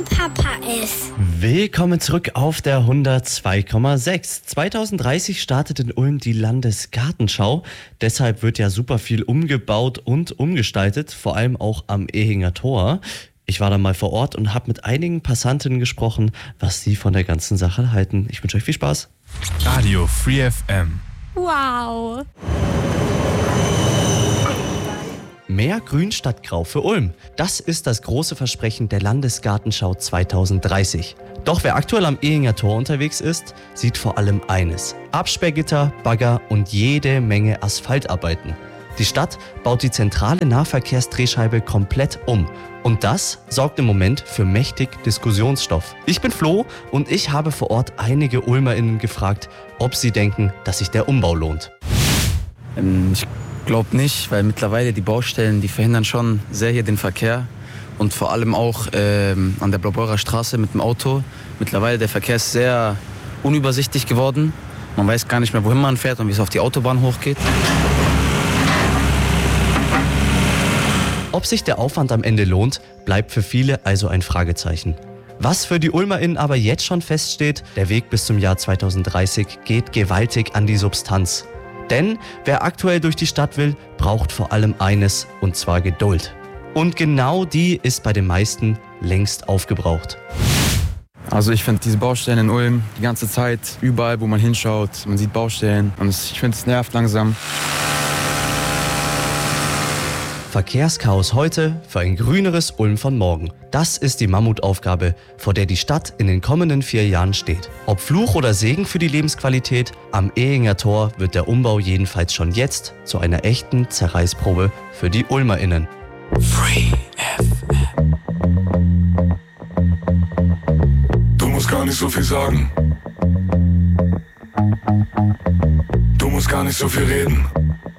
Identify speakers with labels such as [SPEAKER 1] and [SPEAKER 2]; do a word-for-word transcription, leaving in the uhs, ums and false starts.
[SPEAKER 1] Papa ist.
[SPEAKER 2] Willkommen zurück auf der hundertzwei Komma sechs. zwanzig dreißig startet in Ulm die Landesgartenschau. Deshalb wird ja super viel umgebaut und umgestaltet, vor allem auch am Ehinger Tor. Ich war da mal vor Ort und habe mit einigen Passantinnen gesprochen, was sie von der ganzen Sache halten. Ich wünsche euch viel Spaß.
[SPEAKER 3] Radio Free F M.
[SPEAKER 1] Wow.
[SPEAKER 2] Mehr Grün statt Grau für Ulm. Das ist das große Versprechen der Landesgartenschau zwanzig dreißig. Doch wer aktuell am Ehinger Tor unterwegs ist, sieht vor allem eines: Absperrgitter, Bagger und jede Menge Asphaltarbeiten. Die Stadt baut die zentrale Nahverkehrsdrehscheibe komplett um. Und das sorgt im Moment für mächtig Diskussionsstoff. Ich bin Flo und ich habe vor Ort einige UlmerInnen gefragt, ob sie denken, dass sich der Umbau lohnt.
[SPEAKER 4] Ähm, ich glaube nicht, weil mittlerweile die Baustellen, die verhindern schon sehr hier den Verkehr. Und vor allem auch ähm, an der Blaubeurer Straße mit dem Auto. Mittlerweile der Verkehr ist sehr unübersichtlich geworden. Man weiß gar nicht mehr, wohin man fährt und wie es auf die Autobahn hochgeht.
[SPEAKER 2] Ob sich der Aufwand am Ende lohnt, bleibt für viele also ein Fragezeichen. Was für die UlmerInnen aber jetzt schon feststeht: der Weg bis zum Jahr zwanzig dreißig geht gewaltig an die Substanz. Denn wer aktuell durch die Stadt will, braucht vor allem eines, und zwar Geduld. Und genau die ist bei den meisten längst aufgebraucht.
[SPEAKER 5] Also ich finde diese Baustellen in Ulm die ganze Zeit, überall wo man hinschaut, man sieht Baustellen und ich finde es nervt langsam.
[SPEAKER 2] Verkehrschaos heute für ein grüneres Ulm von morgen. Das ist die Mammutaufgabe, vor der die Stadt in den kommenden vier Jahren steht. Ob Fluch oder Segen für die Lebensqualität, am Ehinger Tor wird der Umbau jedenfalls schon jetzt zu einer echten Zerreißprobe für die UlmerInnen.
[SPEAKER 3] Free F M.
[SPEAKER 6] Du musst gar nicht so viel sagen. Du musst gar nicht so viel reden.